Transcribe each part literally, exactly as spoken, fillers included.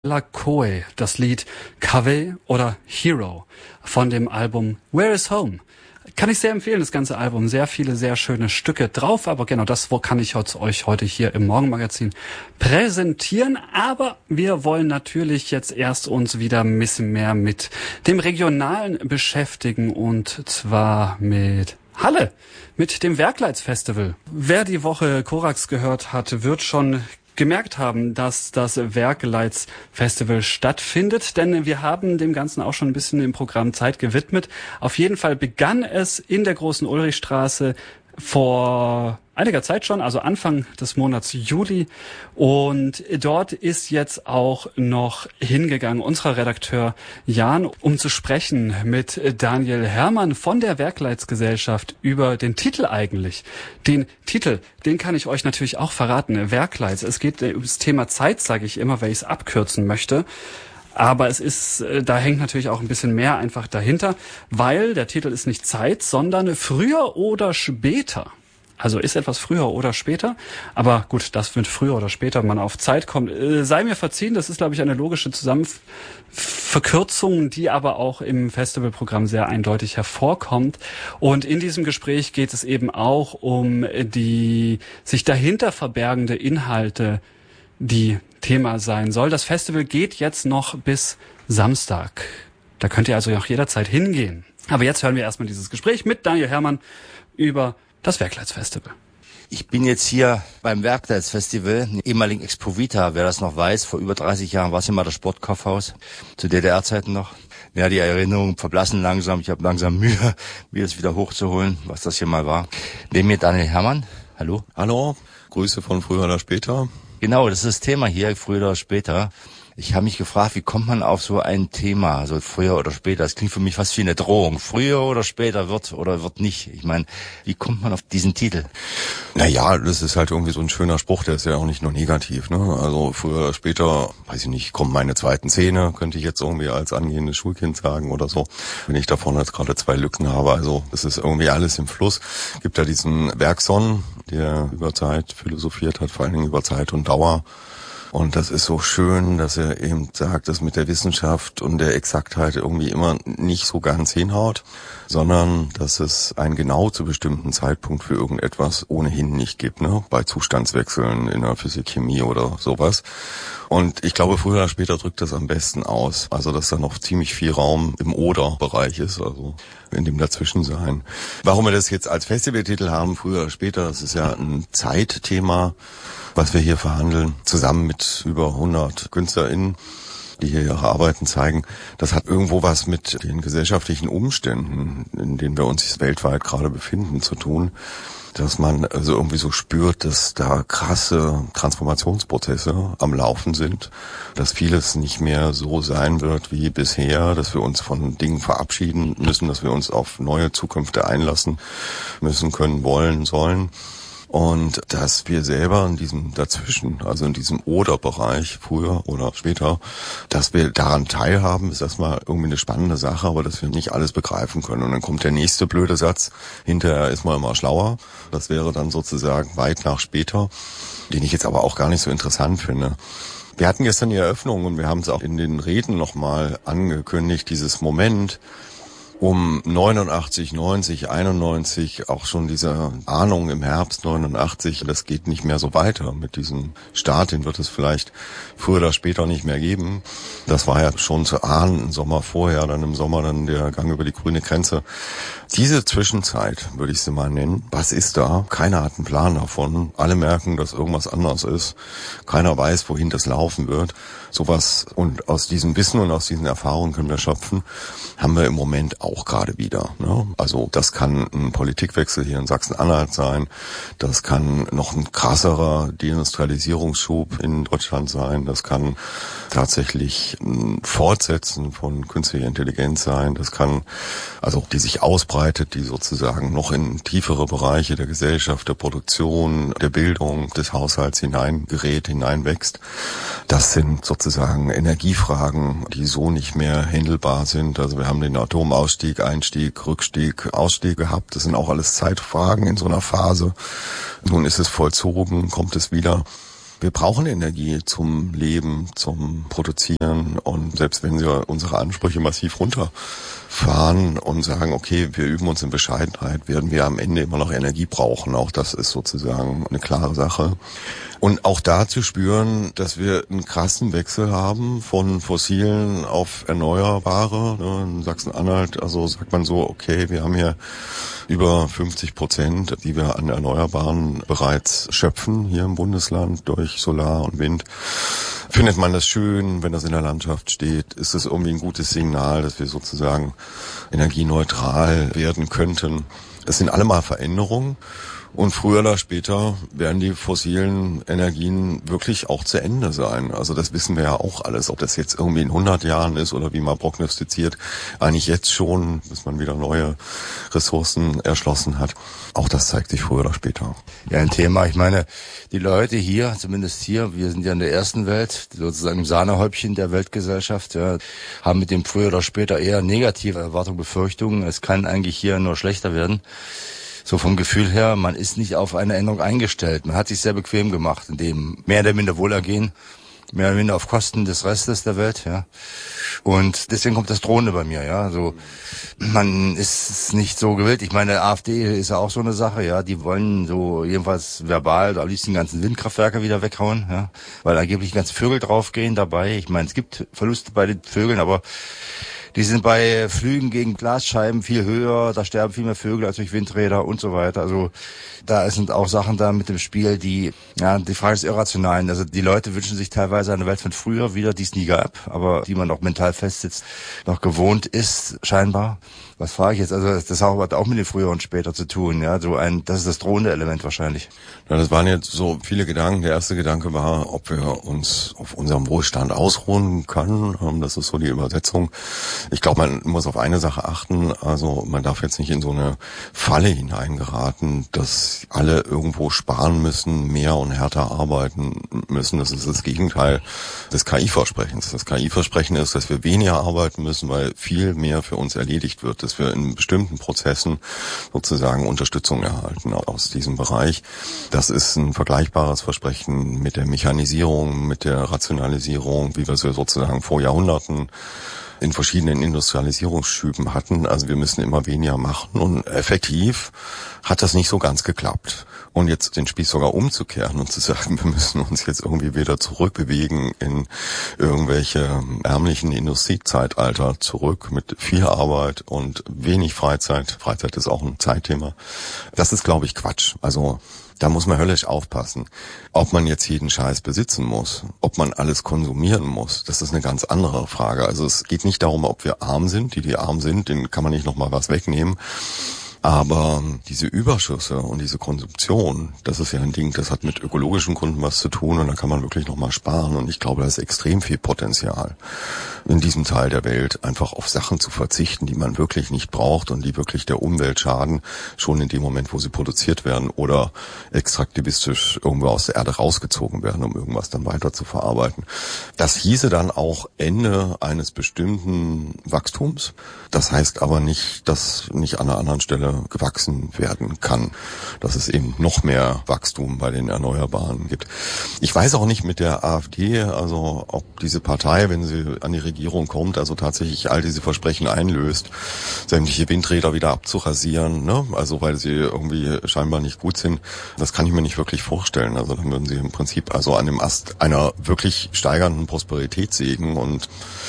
Lakoe, das Lied Cave oder Hero von dem Album Where is Home. Kann ich sehr empfehlen, das ganze Album. Sehr viele, sehr schöne Stücke drauf, aber genau das wo kann ich euch heute hier im Morgenmagazin präsentieren. Aber wir wollen natürlich jetzt erst uns wieder ein bisschen mehr mit dem Regionalen beschäftigen und zwar mit Halle, mit dem Werkleitz-Festival. Wer die Woche Korax gehört hat, wird schon gemerkt haben, dass das Werkleitz-Festival stattfindet, denn wir haben dem Ganzen auch schon ein bisschen im Programm Zeit gewidmet. Auf jeden Fall begann es in der Großen Ulrichstraße vor einiger Zeit schon, also Anfang des Monats Juli, und dort ist jetzt auch noch hingegangen unser Redakteur Jan, um zu sprechen mit Daniel Hermann von der Werkleitz-Gesellschaft über den Titel eigentlich. Den Titel, den kann ich euch natürlich auch verraten, Werkleitz. Es geht ums Thema Zeit, sage ich immer, weil ich es abkürzen möchte. Aber es ist, da hängt natürlich auch ein bisschen mehr einfach dahinter, weil der Titel ist nicht Zeit, sondern früher oder später. Also ist etwas früher oder später, aber gut, das wird früher oder später man auf Zeit kommt. Äh, sei mir verziehen, das ist, glaube ich, eine logische Zusammenverkürzung, die aber auch im Festivalprogramm sehr eindeutig hervorkommt. Und in diesem Gespräch geht es eben auch um die sich dahinter verbergende Inhalte, die Thema sein soll. Das Festival geht jetzt noch bis Samstag. Da könnt ihr also auch jederzeit hingehen. Aber jetzt hören wir erstmal dieses Gespräch mit Daniel Hermann über das Werkleitz-Festival. Ich bin jetzt hier beim Werkleitz-Festival, ehemaligen Expo Vita, wer das noch weiß. Vor über dreißig Jahren war es immer das Sportkaufhaus, zu D D R-Zeiten noch. Ja, die Erinnerungen verblassen langsam. Ich habe langsam Mühe, mir das wieder hochzuholen, was das hier mal war. Neben mir Daniel Hermann. Hallo. Hallo, Grüße von früher oder später. Genau, das ist das Thema hier, früher oder später. Ich habe mich gefragt, wie kommt man auf so ein Thema, so früher oder später? Das klingt für mich fast wie eine Drohung. Früher oder später wird oder wird nicht. Ich meine, wie kommt man auf diesen Titel? Naja, das ist halt irgendwie so ein schöner Spruch, der ist ja auch nicht nur negativ, ne? Also früher oder später, weiß ich nicht, kommen meine zweiten Zähne, könnte ich jetzt irgendwie als angehendes Schulkind sagen oder so, wenn ich davon jetzt gerade zwei Lücken habe. Also es ist irgendwie alles im Fluss. Gibt ja diesen Bergson, der über Zeit philosophiert hat, vor allen Dingen über Zeit und Dauer. Und das ist so schön, dass er eben sagt, dass mit der Wissenschaft und der Exaktheit irgendwie immer nicht so ganz hinhaut, sondern dass es einen genau zu bestimmten Zeitpunkt für irgendetwas ohnehin nicht gibt, ne? Bei Zustandswechseln in der Physik, Chemie oder sowas. Und ich glaube, früher oder später drückt das am besten aus. Also, dass da noch ziemlich viel Raum im Oder-Bereich ist, also in dem Dazwischensein. Warum wir das jetzt als Festivaltitel haben, früher oder später, das ist ja ein Zeitthema, was wir hier verhandeln, zusammen mit über hundert KünstlerInnen, die hier ihre Arbeiten zeigen. Das hat irgendwo was mit den gesellschaftlichen Umständen, in denen wir uns weltweit gerade befinden, zu tun. Dass man also irgendwie so spürt, dass da krasse Transformationsprozesse am Laufen sind, dass vieles nicht mehr so sein wird wie bisher, dass wir uns von Dingen verabschieden müssen, dass wir uns auf neue Zukünfte einlassen müssen, können, wollen, sollen. Und dass wir selber in diesem Dazwischen, also in diesem Oder-Bereich, früher oder später, dass wir daran teilhaben, ist erstmal irgendwie eine spannende Sache, aber dass wir nicht alles begreifen können. Und dann kommt der nächste blöde Satz, hinterher ist man immer schlauer. Das wäre dann sozusagen weit nach später, den ich jetzt aber auch gar nicht so interessant finde. Wir hatten gestern die Eröffnung und wir haben es auch in den Reden nochmal angekündigt, dieses Moment, um neunundachtzig, neunzig, einundneunzig, auch schon diese Ahnung im Herbst neunundachtzig, das geht nicht mehr so weiter mit diesem Start, den wird es vielleicht früher oder später nicht mehr geben. Das war ja schon zu ahnen, im Sommer vorher, dann im Sommer dann der Gang über die grüne Grenze. Diese Zwischenzeit, würde ich sie mal nennen, was ist da? Keiner hat einen Plan davon. Alle merken, dass irgendwas anders ist. Keiner weiß, wohin das laufen wird. Sowas, und aus diesem Wissen und aus diesen Erfahrungen können wir schöpfen, haben wir im Moment auch gerade wieder, ne? Also das kann ein Politikwechsel hier in Sachsen-Anhalt sein, das kann noch ein krasserer Deindustrialisierungsschub in Deutschland sein, das kann tatsächlich ein Fortsetzen von künstlicher Intelligenz sein, das kann, also die sich ausbreitet, die sozusagen noch in tiefere Bereiche der Gesellschaft, der Produktion, der Bildung, des Haushalts hineingerät, hineinwächst. Das sind sozusagen Energiefragen, die so nicht mehr händelbar sind. Also wir haben den Atomausstieg, Einstieg, Rückstieg, Ausstieg gehabt. Das sind auch alles Zeitfragen in so einer Phase. Nun ist es vollzogen, kommt es wieder. Wir brauchen Energie zum Leben, zum Produzieren, und selbst wenn wir unsere Ansprüche massiv runterfahren und sagen, okay, wir üben uns in Bescheidenheit, werden wir am Ende immer noch Energie brauchen. Auch das ist sozusagen eine klare Sache. Und auch da zu spüren, dass wir einen krassen Wechsel haben von fossilen auf Erneuerbare. In Sachsen-Anhalt, also sagt man so, okay, wir haben hier über fünfzig Prozent, die wir an Erneuerbaren bereits schöpfen hier im Bundesland durch Solar und Wind. Findet man das schön, wenn das in der Landschaft steht? Ist es irgendwie ein gutes Signal, dass wir sozusagen energieneutral werden könnten? Es sind allemal Veränderungen. Und früher oder später werden die fossilen Energien wirklich auch zu Ende sein. Also das wissen wir ja auch alles. Ob das jetzt irgendwie in hundert Jahren ist oder wie man prognostiziert, eigentlich jetzt schon, bis man wieder neue Ressourcen erschlossen hat. Auch das zeigt sich früher oder später. Ja, ein Thema. Ich meine, die Leute hier, zumindest hier, wir sind ja in der ersten Welt, sozusagen im Sahnehäubchen der Weltgesellschaft, ja, haben mit dem früher oder später eher negative Erwartungen, Befürchtungen. Es kann eigentlich hier nur schlechter werden. So vom Gefühl her, man ist nicht auf eine Änderung eingestellt. Man hat sich sehr bequem gemacht, in dem mehr oder minder Wohlergehen, mehr oder minder auf Kosten des Restes der Welt, ja. Und deswegen kommt das Drohende bei mir, ja. Also, man ist nicht so gewillt. Ich meine, A f D ist ja auch so eine Sache, ja. Die wollen so jedenfalls verbal am liebsten die ganzen Windkraftwerke wieder weghauen, ja. Weil angeblich die ganzen Vögel draufgehen dabei. Ich meine, es gibt Verluste bei den Vögeln, aber die sind bei Flügen gegen Glasscheiben viel höher, da sterben viel mehr Vögel als durch Windräder und so weiter. Also da sind auch Sachen da mit dem Spiel, die, ja, die Frage ist irrational. Also die Leute wünschen sich teilweise eine Welt von früher wieder, die es nie gab, aber die man auch mental festsitzt, noch gewohnt ist, scheinbar. Was frage ich jetzt? Also das hat auch mit dem Früher und Später zu tun, ja. So ein, das ist das drohende Element wahrscheinlich. Ja, das waren jetzt so viele Gedanken. Der erste Gedanke war, ob wir uns auf unserem Wohlstand ausruhen können. Das ist so die Übersetzung. Ich glaube, man muss auf eine Sache achten. Also man darf jetzt nicht in so eine Falle hineingeraten, dass alle irgendwo sparen müssen, mehr und härter arbeiten müssen. Das ist das Gegenteil des K I-Versprechens. Das K I-Versprechen ist, dass wir weniger arbeiten müssen, weil viel mehr für uns erledigt wird, dass wir in bestimmten Prozessen sozusagen Unterstützung erhalten aus diesem Bereich. Das ist ein vergleichbares Versprechen mit der Mechanisierung, mit der Rationalisierung, wie wir sie sozusagen vor Jahrhunderten in verschiedenen Industrialisierungsschüben hatten. Also wir müssen immer weniger machen, und effektiv hat das nicht so ganz geklappt. Und jetzt den Spieß sogar umzukehren und zu sagen, wir müssen uns jetzt irgendwie wieder zurückbewegen in irgendwelche ärmlichen Industriezeitalter zurück mit viel Arbeit und wenig Freizeit. Freizeit ist auch ein Zeitthema. Das ist, glaube ich, Quatsch. Also da muss man höllisch aufpassen. Ob man jetzt jeden Scheiß besitzen muss, ob man alles konsumieren muss, das ist eine ganz andere Frage. Also es geht nicht darum, ob wir arm sind. Die, die arm sind, denen kann man nicht nochmal was wegnehmen. Aber diese Überschüsse und diese Konsumption, das ist ja ein Ding, das hat mit ökologischen Gründen was zu tun, und da kann man wirklich nochmal sparen. Und ich glaube, da ist extrem viel Potenzial in diesem Teil der Welt, einfach auf Sachen zu verzichten, die man wirklich nicht braucht und die wirklich der Umwelt schaden, schon in dem Moment, wo sie produziert werden oder extraktivistisch irgendwo aus der Erde rausgezogen werden, um irgendwas dann weiter zu verarbeiten. Das hieße dann auch Ende eines bestimmten Wachstums. Das heißt aber nicht, dass nicht an einer anderen Stelle gewachsen werden kann, dass es eben noch mehr Wachstum bei den Erneuerbaren gibt. Ich weiß auch nicht mit der AfD, also ob diese Partei, wenn sie an die Regierung kommt, also tatsächlich all diese Versprechen einlöst, sämtliche Windräder wieder abzurasieren, ne? Also weil sie irgendwie scheinbar nicht gut sind. Das kann ich mir nicht wirklich vorstellen. Also dann würden sie im Prinzip also an dem Ast einer wirklich steigernden Prosperität sägen, und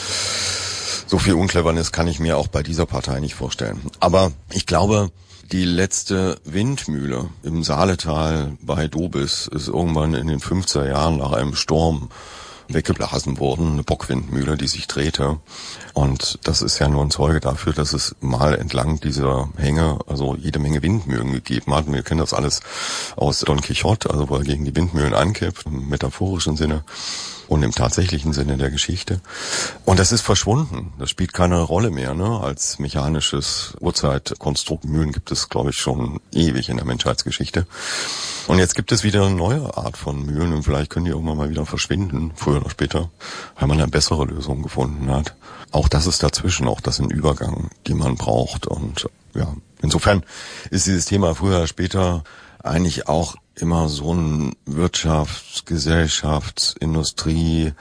so viel Uncleverness kann ich mir auch bei dieser Partei nicht vorstellen. Aber ich glaube, die letzte Windmühle im Saaletal bei Dobis ist irgendwann in den fünfziger Jahren nach einem Sturm weggeblasen worden, eine Bockwindmühle, die sich drehte. Und das ist ja nur ein Zeuge dafür, dass es mal entlang dieser Hänge also jede Menge Windmühlen gegeben hat. Und wir kennen das alles aus Don Quixote, also wo er gegen die Windmühlen ankippt, im metaphorischen Sinne und im tatsächlichen Sinne der Geschichte. Und das ist verschwunden. Das spielt keine Rolle mehr, ne? Als mechanisches Urzeitkonstrukt. Mühlen gibt es, glaube ich, schon ewig in der Menschheitsgeschichte. Und jetzt gibt es wieder eine neue Art von Mühlen, und vielleicht können die irgendwann mal wieder verschwinden, früher oder später, weil man eine bessere Lösung gefunden hat. Auch das ist dazwischen, auch das ist ein Übergang, den man braucht. Und ja, insofern ist dieses Thema früher oder später eigentlich auch immer so ein Wirtschafts-, Gesellschafts-, Industrie-,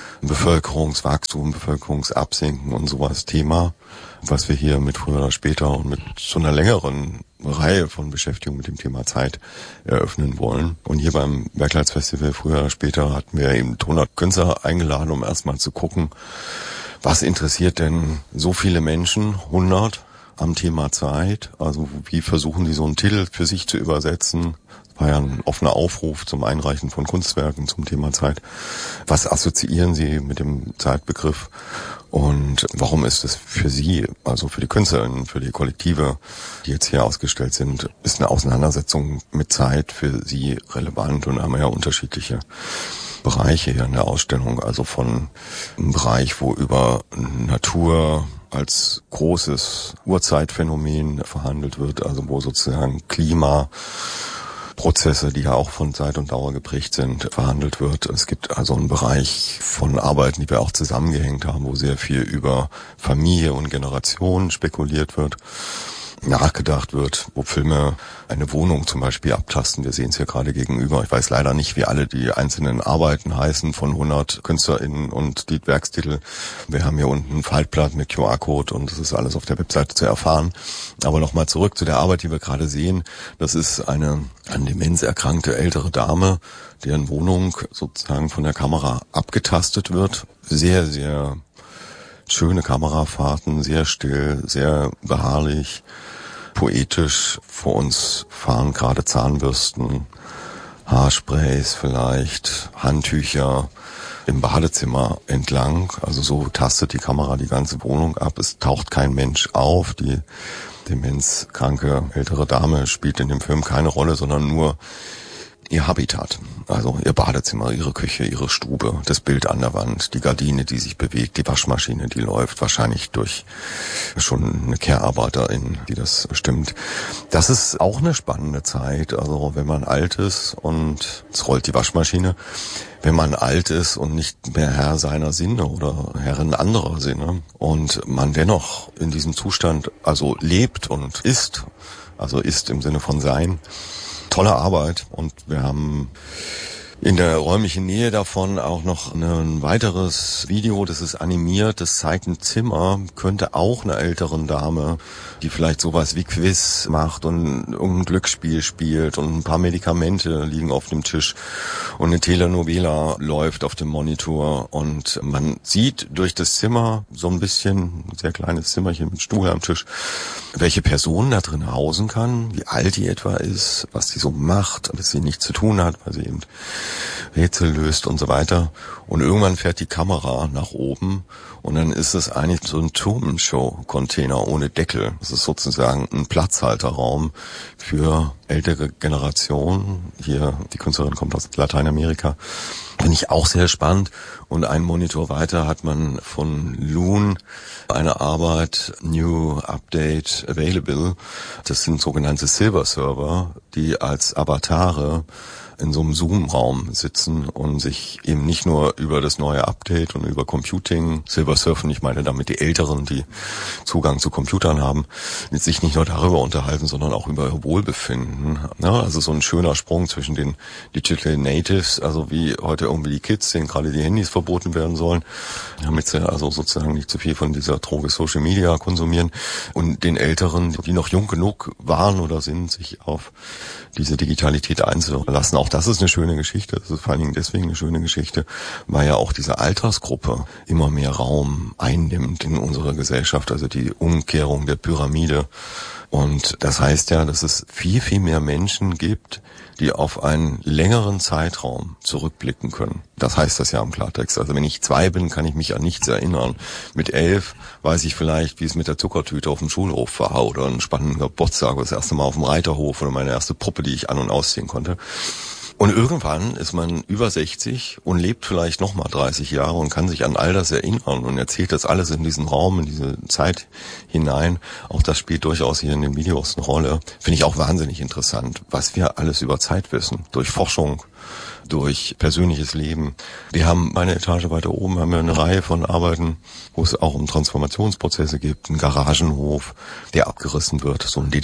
Bevölkerungswachstum, Bevölkerungsabsinken und sowas Thema, was wir hier mit früher oder später und mit so einer längeren Reihe von Beschäftigungen mit dem Thema Zeit eröffnen wollen. Und hier beim Werkleitsfestival früher oder später hatten wir eben hundert Künstler eingeladen, um erstmal zu gucken, was interessiert denn so viele Menschen, hundert, am Thema Zeit? Also wie versuchen die so einen Titel für sich zu übersetzen? War ja ein offener Aufruf zum Einreichen von Kunstwerken zum Thema Zeit. Was assoziieren Sie mit dem Zeitbegriff? Und warum ist es für Sie, also für die Künstlerinnen, für die Kollektive, die jetzt hier ausgestellt sind, ist eine Auseinandersetzung mit Zeit für Sie relevant? Und haben wir ja unterschiedliche Bereiche hier in der Ausstellung, also von einem Bereich, wo über Natur als großes Urzeitphänomen verhandelt wird, also wo sozusagen Klima, Prozesse, die ja auch von Zeit und Dauer geprägt sind, verhandelt wird. Es gibt also einen Bereich von Arbeiten, die wir auch zusammengehängt haben, wo sehr viel über Familie und Generation spekuliert wird, nachgedacht wird, wo Filme eine Wohnung zum Beispiel abtasten. Wir sehen es hier gerade gegenüber. Ich weiß leider nicht, wie alle die einzelnen Arbeiten heißen von hundert KünstlerInnen und die Werkstitel. Wir haben hier unten ein Faltblatt mit Q R-Code und das ist alles auf der Webseite zu erfahren. Aber nochmal zurück zu der Arbeit, die wir gerade sehen. Das ist eine an Demenz erkrankte ältere Dame, deren Wohnung sozusagen von der Kamera abgetastet wird. Sehr, sehr schöne Kamerafahrten, sehr still, sehr beharrlich, poetisch. Vor uns fahren gerade Zahnbürsten, Haarsprays vielleicht, Handtücher im Badezimmer entlang. Also so tastet die Kamera die ganze Wohnung ab. Es taucht kein Mensch auf. Die demenzkranke ältere Dame spielt in dem Film keine Rolle, sondern nur ihr Habitat, also ihr Badezimmer, ihre Küche, ihre Stube, das Bild an der Wand, die Gardine, die sich bewegt, die Waschmaschine, die läuft, wahrscheinlich durch schon eine Care-Arbeiterin, die das bestimmt. Das ist auch eine spannende Zeit, also wenn man alt ist und es rollt die Waschmaschine, wenn man alt ist und nicht mehr Herr seiner Sinne oder Herrin anderer Sinne und man dennoch in diesem Zustand also lebt und ist, also ist im Sinne von sein. Tolle Arbeit und wir haben in der räumlichen Nähe davon auch noch ein weiteres Video, das ist animiert, das zeigt ein Zimmer, könnte auch einer älteren Dame, die vielleicht sowas wie Quiz macht und irgendein Glücksspiel spielt und ein paar Medikamente liegen auf dem Tisch und eine Telenovela läuft auf dem Monitor und man sieht durch das Zimmer so ein bisschen, ein sehr kleines Zimmerchen mit Stuhl am Tisch, welche Person da drin hausen kann, wie alt die etwa ist, was sie so macht, dass sie nichts zu tun hat, weil sie eben Rätsel löst und so weiter. Und irgendwann fährt die Kamera nach oben und dann ist es eigentlich so ein Truman-Show-Container ohne Deckel. Das ist sozusagen ein Platzhalterraum für ältere Generationen. Hier, die Künstlerin kommt aus Lateinamerika. Finde ich auch sehr spannend. Und einen Monitor weiter hat man von Loon eine Arbeit, New Update Available. Das sind sogenannte Silver Server, die als Avatare in so einem Zoom-Raum sitzen und sich eben nicht nur über das neue Update und über Computing, Silver Surfen, ich meine damit die Älteren, die Zugang zu Computern haben, sich nicht nur darüber unterhalten, sondern auch über ihr Wohlbefinden. Ja, also so ein schöner Sprung zwischen den Digital Natives, also wie heute irgendwie die Kids, denen gerade die Handys verboten werden sollen, damit sie also sozusagen nicht zu viel von dieser Droge Social Media konsumieren, und den Älteren, die noch jung genug waren oder sind, sich auf diese Digitalität einzulassen. Auch das ist eine schöne Geschichte. Das ist vor allen Dingen deswegen eine schöne Geschichte, weil ja auch diese Altersgruppe immer mehr Raum einnimmt in unserer Gesellschaft, also die Umkehrung der Pyramide. Und das heißt ja, dass es viel, viel mehr Menschen gibt, die auf einen längeren Zeitraum zurückblicken können. Das heißt das ja im Klartext. Also wenn ich zwei bin, kann ich mich an nichts erinnern. Mit elf weiß ich vielleicht, wie es mit der Zuckertüte auf dem Schulhof war oder ein spannender Geburtstag, das erste Mal auf dem Reiterhof oder meine erste Puppe, die ich an- und ausziehen konnte. Und irgendwann ist man über sechzig und lebt vielleicht nochmal dreißig Jahre und kann sich an all das erinnern und erzählt das alles in diesen Raum, in diese Zeit hinein. Auch das spielt durchaus hier in den Videos eine Rolle. Finde ich auch wahnsinnig interessant, was wir alles über Zeit wissen. Durch Forschung, durch persönliches Leben. Wir haben eine Etage weiter oben, haben wir eine Reihe von Arbeiten, wo es auch um Transformationsprozesse gibt, einen Garagenhof, der abgerissen wird, so ein D D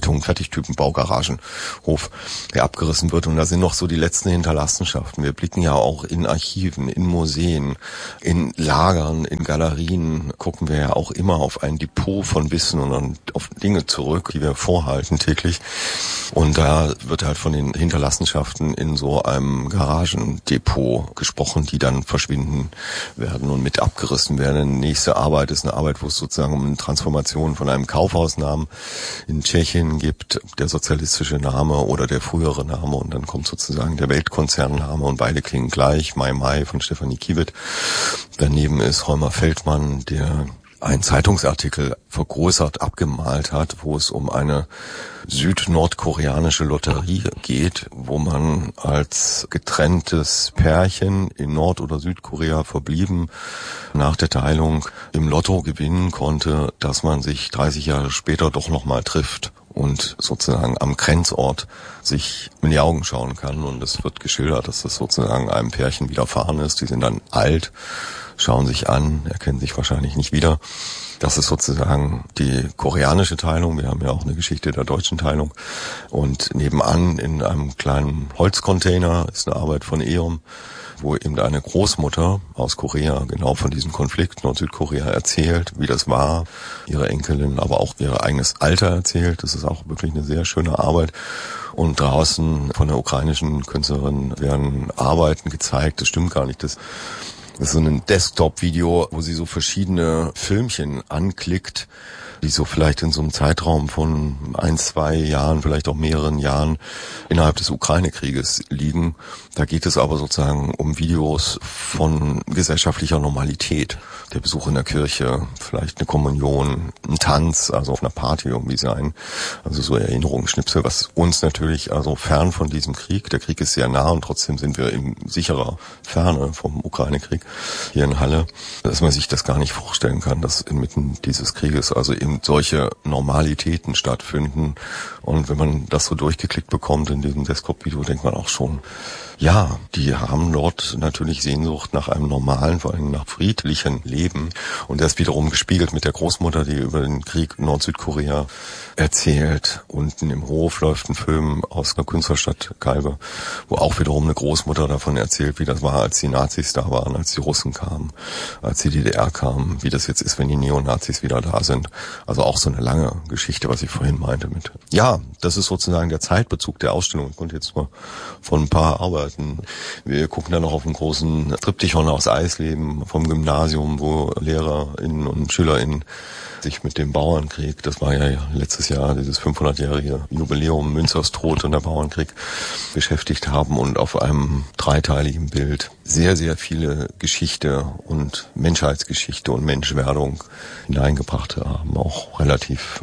R-Beton-Fertigtypen-Baugaragenhof, der abgerissen wird. Und da sind noch so die letzten Hinterlassenschaften. Wir blicken ja auch in Archiven, in Museen, in Lagern, in Galerien, gucken wir ja auch immer auf ein Depot von Wissen und dann auf Dinge zurück, die wir vorhalten täglich. Und da wird halt von den Hinterlassenschaften in so einem Garagendepot gesprochen, die dann verschwinden werden und mit abgerissen werden. Die nächste Arbeit ist eine Arbeit, wo es sozusagen um eine Transformation von einem Kaufhausnamen in Tschechien gibt, der sozialistische Name oder der frühere Name, und dann kommt sozusagen der Weltkonzernname und beide klingen gleich, Mai Mai von Stefanie Kiewit. Daneben ist Holmer Feldmann, der einen Zeitungsartikel vergrößert abgemalt hat, wo es um eine süd-nordkoreanische Lotterie geht, wo man als getrenntes Pärchen in Nord- oder Südkorea verblieben nach der Teilung im Lotto gewinnen konnte, dass man sich dreißig Jahre später doch nochmal trifft und sozusagen am Grenzort sich in die Augen schauen kann. Und es wird geschildert, dass das sozusagen einem Pärchen widerfahren ist. Die sind dann alt, schauen sich an, erkennen sich wahrscheinlich nicht wieder. Das ist sozusagen die koreanische Teilung. Wir haben ja auch eine Geschichte der deutschen Teilung. Und nebenan in einem kleinen Holzcontainer ist eine Arbeit von E O M, wo eben eine Großmutter aus Korea genau von diesem Konflikt Nord-Südkorea erzählt, wie das war, ihre Enkelin, aber auch ihr eigenes Alter erzählt. Das ist auch wirklich eine sehr schöne Arbeit. Und draußen von der ukrainischen Künstlerin werden Arbeiten gezeigt. Das stimmt gar nicht. Das Das ist so ein Desktop-Video, wo sie so verschiedene Filmchen anklickt, die so vielleicht in so einem Zeitraum von ein, zwei Jahren, vielleicht auch mehreren Jahren innerhalb des Ukraine-Krieges liegen. Da geht es aber sozusagen um Videos von gesellschaftlicher Normalität. Der Besuch in der Kirche, vielleicht eine Kommunion, ein Tanz, also auf einer Party irgendwie sein. Also so Erinnerungsschnipsel, was uns natürlich also fern von diesem Krieg, der Krieg ist sehr nah und trotzdem sind wir in sicherer Ferne vom Ukraine-Krieg hier in Halle, dass man sich das gar nicht vorstellen kann, dass inmitten dieses Krieges also eben solche Normalitäten stattfinden. Und wenn man das so durchgeklickt bekommt in diesem Desktop-Video, denkt man auch schon, ja, die haben dort natürlich Sehnsucht nach einem normalen, vor allem nach friedlichen Leben. Und das wiederum gespiegelt mit der Großmutter, die über den Krieg Nord-Südkorea erzählt. Unten im Hof läuft ein Film aus einer Künstlerstadt Kalbe, wo auch wiederum eine Großmutter davon erzählt, wie das war, als die Nazis da waren, als die Russen kamen, als die D D R kamen, wie das jetzt ist, wenn die Neonazis wieder da sind. Also auch so eine lange Geschichte, was ich vorhin meinte mit. Ja, das ist sozusagen der Zeitbezug der Ausstellung. Ich konnte jetzt nur von ein paar Arbeiten. Wir gucken dann noch auf einen großen Triptychon aus Eisleben vom Gymnasium, wo LehrerInnen und SchülerInnen sich mit dem Bauernkrieg, das war ja letztes Jahr dieses fünfhundertjährige Jubiläum Münzers Tod und der Bauernkrieg, beschäftigt haben und auf einem dreiteiligen Bild sehr, sehr viele Geschichte und Menschheitsgeschichte und Menschwerdung hineingebracht haben. Auch relativ,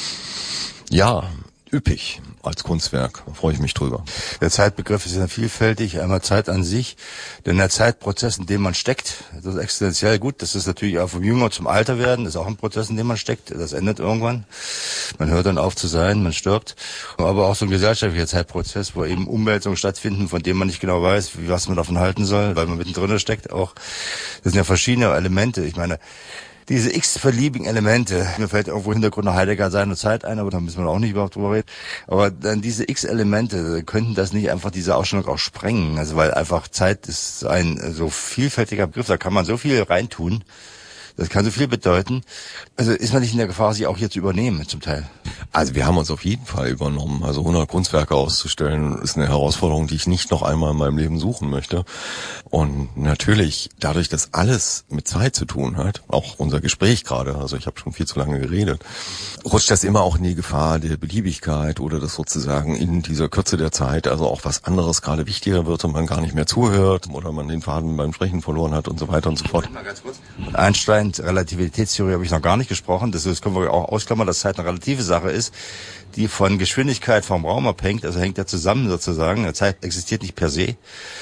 ja, üppig als Kunstwerk. Da freue ich mich drüber. Der Zeitbegriff ist ja vielfältig. Einmal Zeit an sich, denn der Zeitprozess, in dem man steckt, das ist existenziell gut. Das ist natürlich auch vom Jünger zum Alter werden. Das ist auch ein Prozess, in dem man steckt. Das endet irgendwann. Man hört dann auf zu sein, man stirbt. Aber auch so ein gesellschaftlicher Zeitprozess, wo eben Umwälzungen stattfinden, von denen man nicht genau weiß, wie was man davon halten soll, weil man mittendrin steckt. Auch das sind ja verschiedene Elemente. Ich meine, diese x-beliebigen Elemente, mir fällt irgendwo Hintergrund nach Heidegger seine Zeit ein, aber da müssen wir auch nicht überhaupt drüber reden. Aber dann diese x-Elemente, könnten das nicht einfach diese Ausstellung auch sprengen? Also weil einfach Zeit ist ein so vielfältiger Begriff, da kann man so viel reintun. Das kann so viel bedeuten. Also ist man nicht in der Gefahr, sie auch hier zu übernehmen zum Teil? Also wir haben uns auf jeden Fall übernommen. Also hundert Kunstwerke auszustellen ist eine Herausforderung, die ich nicht noch einmal in meinem Leben suchen möchte. Und natürlich, dadurch, dass alles mit Zeit zu tun hat, auch unser Gespräch gerade, also ich habe schon viel zu lange geredet, rutscht das immer auch in die Gefahr der Beliebigkeit oder dass sozusagen in dieser Kürze der Zeit also auch was anderes gerade wichtiger wird und man gar nicht mehr zuhört oder man den Faden beim Sprechen verloren hat und so weiter und so fort. Mal ganz kurz. Einstein, Relativitätstheorie habe ich noch gar nicht gesprochen. Das, das können wir auch ausklammern, dass Zeit eine relative Sache ist, die von Geschwindigkeit vom Raum abhängt. Also hängt ja zusammen sozusagen. Zeit existiert nicht per se.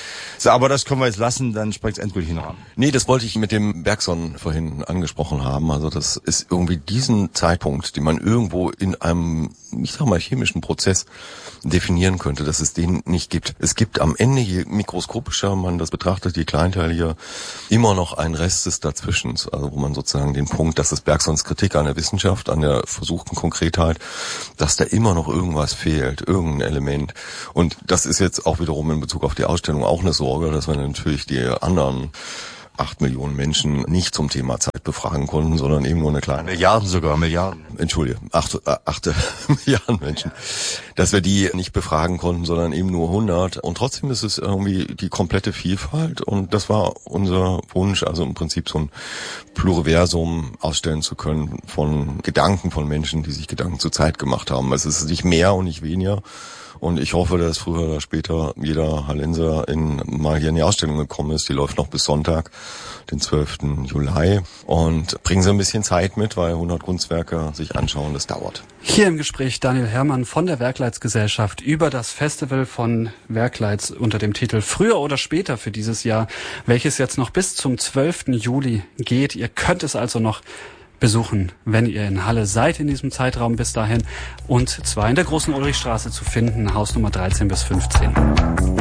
So, aber das können wir jetzt lassen, dann springt es endgültig in den Rahmen. Nee, das wollte ich mit dem Bergson vorhin angesprochen haben. Also das ist irgendwie diesen Zeitpunkt, den man irgendwo in einem, ich sag mal, chemischen Prozess definieren könnte, dass es den nicht gibt. Es gibt am Ende, je mikroskopischer man das betrachtet, je kleinteiliger, immer noch einen Rest des Dazwischens. Also wo man sozusagen den Punkt, dass es Bergsons Kritik an der Wissenschaft, an der versuchten Konkretheit, dass da immer noch irgendwas fehlt, irgendein Element. Und das ist jetzt auch wiederum in Bezug auf die Ausstellung auch eine Sorge, dass wir natürlich die anderen acht Millionen Menschen nicht zum Thema Zeit befragen konnten, sondern eben nur eine kleine... Milliarden sogar, Milliarden. Entschuldige, acht, äh, acht Milliarden Menschen. Dass wir die nicht befragen konnten, sondern eben nur hundert. Und trotzdem ist es irgendwie die komplette Vielfalt. Und das war unser Wunsch, also im Prinzip so ein Pluriversum ausstellen zu können von Gedanken von Menschen, die sich Gedanken zur Zeit gemacht haben. Es ist nicht mehr und nicht weniger. Und ich hoffe, dass früher oder später jeder Hallenser in, mal hier in die Ausstellung gekommen ist. Die läuft noch bis Sonntag, den zwölften Juli. Und bringen Sie ein bisschen Zeit mit, weil hundert Kunstwerke sich anschauen, das dauert. Hier im Gespräch Daniel Herrmann von der Werkleitsgesellschaft über das Festival von Werkleits unter dem Titel Früher oder später für dieses Jahr, welches jetzt noch bis zum zwölften Juli geht. Ihr könnt es also noch besuchen, wenn ihr in Halle seid in diesem Zeitraum bis dahin. Und zwar in der Großen Ulrichstraße zu finden, Hausnummer dreizehn bis fünfzehn.